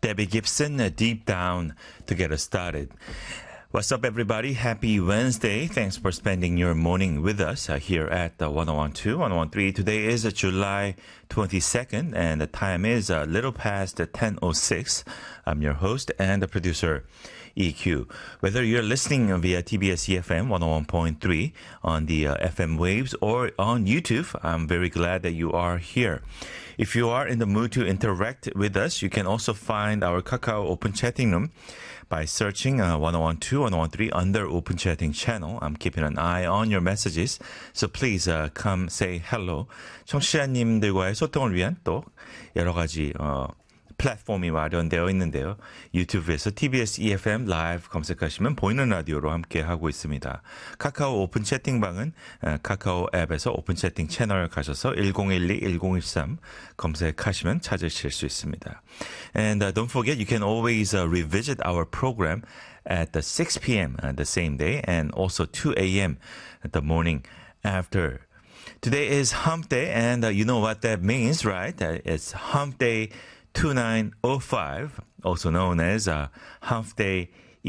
Debbie Gibson, Deep Down, to get us started. What's up, everybody? Happy Wednesday. Thanks for spending your morning with us here at 1012, 1013. Today is July 22nd, and the time is a little past 10:06. I'm your host and the producer, EQ. Whether you're listening via TBS EFM 101.3 on the FM waves or on YouTube, I'm very glad that you are here. If you are in the mood to interact with us, you can also find our Kakao Open Chatting Room by searching 1012, 1013 under Open Chatting channel. I'm keeping an eye on your messages, so please come say hello. 청취자님들과의 소통을 위한 또 여러 가지 플랫폼이 마련되어 있는데요. 유튜브에서 TBS EFM 라이브 검색하시면 보이는 라디오로 함께하고 있습니다. 카카오 오픈 채팅방은 카카오 앱에서 오픈 채팅 채널 가셔서 1012-1013 검색하시면 찾으실 수 있습니다. And don't forget, you can always revisit our program at 6 p.m. The same day and also 2 a.m. the morning after. Today is Hump Day, and you know what that means, right? It's Hump Day 2905, also known as Hump Day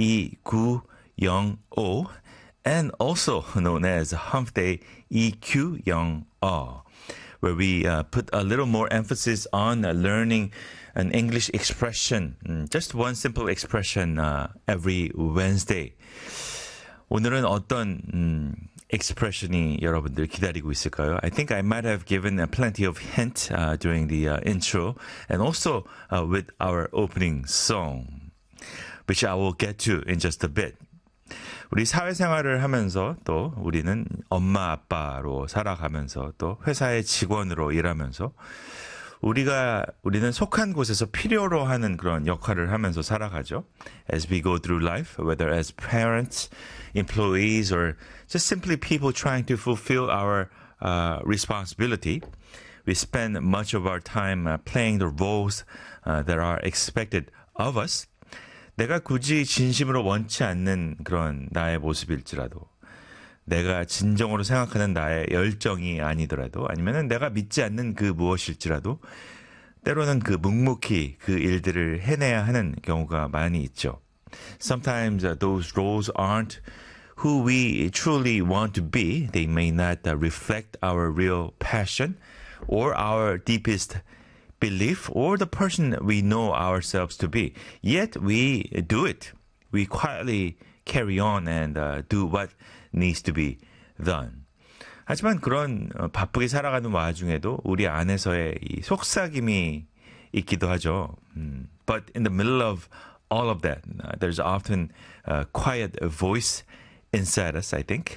2905, and also known as Hump Day EQ0, where we put a little more emphasis on learning an English expression, just one simple expression every Wednesday. 오늘은 어떤 expression이 여러분들 기다리고 있을까요? I think I might have given plenty of hint during the intro and also with our opening song, which I will get to in just a bit. 우리 사회생활을 하면서 또 우리는 엄마 아빠로 살아가면서 또 회사의 직원으로 일하면서 우리는 속한 곳에서 필요로 하는 그런 역할을 하면서 살아가죠. As we go through life, whether as parents, employees, or just simply people trying to fulfill our responsibility, we spend much of our time playing the roles that are expected of us. 내가 굳이 진심으로 원치 않는 그런 나의 모습일지라도, 내가 진정으로 생각하는 나의 열정이 아니더라도, 아니면은 내가 믿지 않는 그 무엇일지라도 때로는 그 묵묵히 그 일들을 해내야 하는 경우가 많이 있죠. Sometimes those roles aren't who we truly want to be. They may not reflect our real passion or our deepest belief or the person we know ourselves to be. Yet we do it. We quietly carry on and do what needs to be done. 하지만 그런 바쁘게 살아가는 와중에도 우리 안에서의 이 속삭임이 있기도 하죠. But in the middle of all of that, there's often a quiet voice inside us, I think.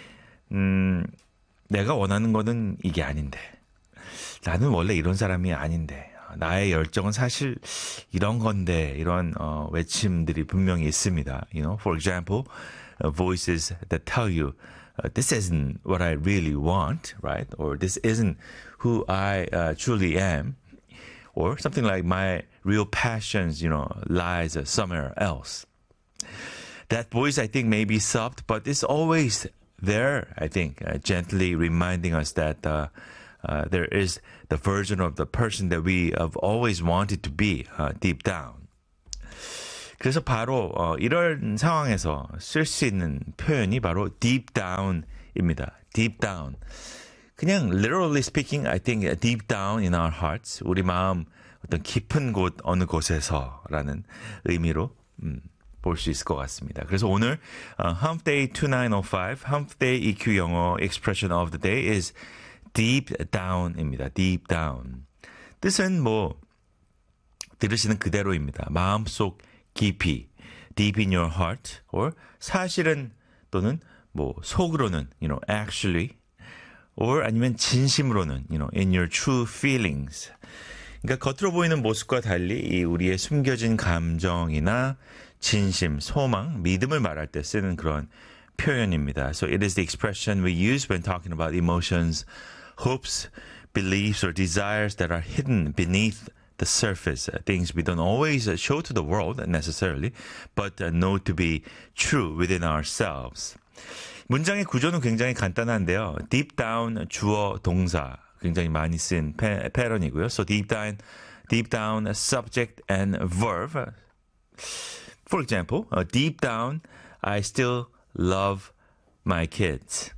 내가 원하는 거는 이게 아닌데. 나는 원래 이런 사람이 아닌데. 나의 열정은 사실 이런 건데, 이런 외침들이 분명히 있습니다. You know, for example, voices that tell you, this isn't what I really want, right? Or this isn't who I truly am. Or something like my real passions, you know, lies somewhere else. That voice, I think, may be soft, but it's always there, I think, gently reminding us that there is the version of the person that we have always wanted to be deep down. 그래서 바로 이런 상황에서 쓸 수 있는 표현이 바로 deep down입니다. deep down. 그냥 literally speaking, I think deep down in our hearts, 우리 마음 어떤 깊은 곳 어느 곳에서라는 의미로 볼 수 있을 것 같습니다. 그래서 오늘 Hump Day 2905, Hump Day EQ 영어 expression of the day is deep down입니다. deep down. 뜻은 뭐 들으시는 그대로입니다. 마음속 깊이, deep in your heart, or 사실은 또는 뭐 속으로는, you know, actually, or 아니면 진심으로는, you know, in your true feelings. 그러니까 겉으로 보이는 모습과 달리 이 우리의 숨겨진 감정이나 진심, 소망, 믿음을 말할 때 쓰는 그런 표현입니다. So it is the expression we use when talking about emotions, hopes, beliefs, or desires that are hidden beneath the surface, things we don't always show to the world necessarily, but know to be true within ourselves. 문장의 구조는 굉장히 간단한데요. deep down 주어 동사 굉장히 많이 쓴 패런이고요. So deep deep down subject and verb. For example, deep down, I still love my kids.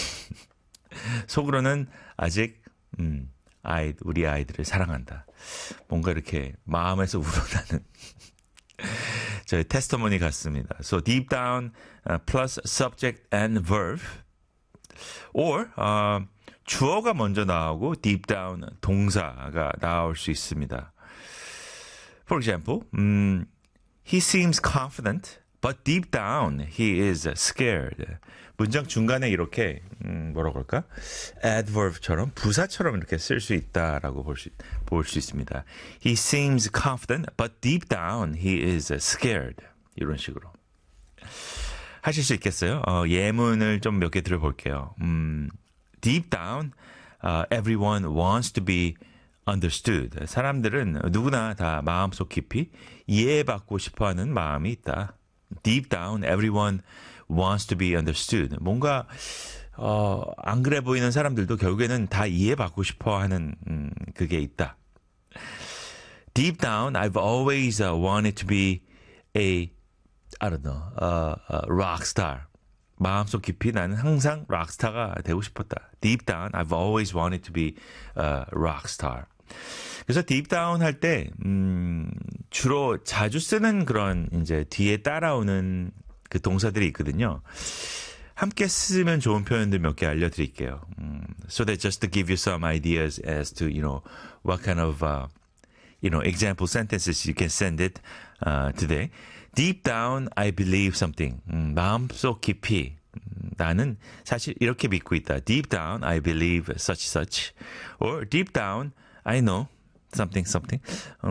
속으로는 아직 우리 아이들을 사랑한다. 뭔가 이렇게 마음에서 우러나는 저희 테스트머니 같습니다. So deep down plus subject and verb. Or 주어가 먼저 나오고 deep down 동사가 나올 수 있습니다. For example, he seems confident, but deep down he is scared. 문장 중간에 이렇게 뭐라고 할까? adverb처럼 부사처럼 이렇게 쓸 수 있다라고 볼 수 있습니다. He seems confident, but deep down he is scared. 이런 식으로 하실 수 있겠어요? 예문을 좀 몇 개 들어볼게요. Deep down, everyone wants to be understood. 사람들은 누구나 다 마음속 깊이 이해받고 싶어하는 마음이 있다. Deep down, everyone wants to be understood. 뭔가 안 그래 보이는 사람들도 결국에는 다 이해받고 싶어하는 그게 있다. Deep down, I've always wanted to be a rock star. 마음속 깊이 나는 항상 락스타가 되고 싶었다. Deep down, I've always wanted to be a rock star. 그래서 deep down 할 때 주로 자주 쓰는 그런 이제 뒤에 따라오는 그 동사들이 있거든요. 함께 쓰면 좋은 표현들 몇 개 알려드릴게요. So that just to give you some ideas as to what kind of example sentences you can send it today. Deep down, I believe something. 마음속 깊이 나는 사실 이렇게 믿고 있다. Deep down, I believe such such. Or deep down, I know something something.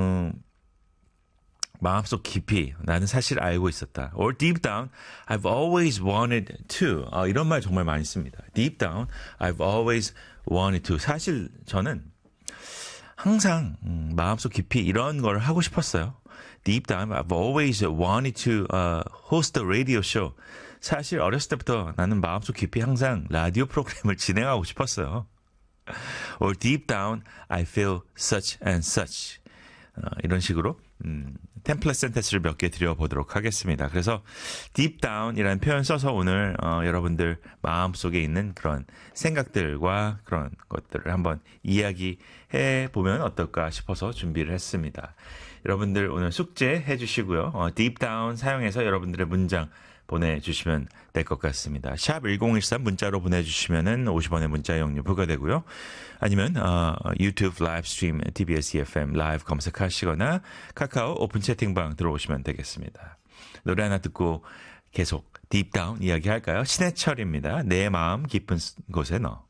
마음속 깊이 나는 사실 알고 있었다. Or deep down, I've always wanted to. 이런 말 정말 많이 씁니다. Deep down, I've always wanted to. 사실 저는 항상 마음속 깊이 이런 걸 하고 싶었어요. Deep down, I've always wanted to host a radio show. 사실 어렸을 때부터 나는 마음속 깊이 항상 라디오 프로그램을 진행하고 싶었어요. Or deep down, I feel such and such. 이런 식으로 템플릿 센텐스를 몇 개 드려보도록 하겠습니다. 그래서 deep down이라는 표현 써서 오늘 여러분들 마음속에 있는 그런 생각들과 그런 것들을 한번 이야기해 보면 어떨까 싶어서 준비를 했습니다. 여러분들 오늘 숙제해 주시고요. deep down 사용해서 여러분들의 문장 보내주시면 될 것 같습니다. 샵 1013 문자로 보내주시면 50원의 문자 이용료 부과되고요. 아니면 유튜브 라이브 스트림 TBS EFM 라이브 검색하시거나 카카오 오픈 채팅방 들어오시면 되겠습니다. 노래 하나 듣고 계속 딥다운 이야기할까요? 신해철입니다. 내 마음 깊은 곳에 너.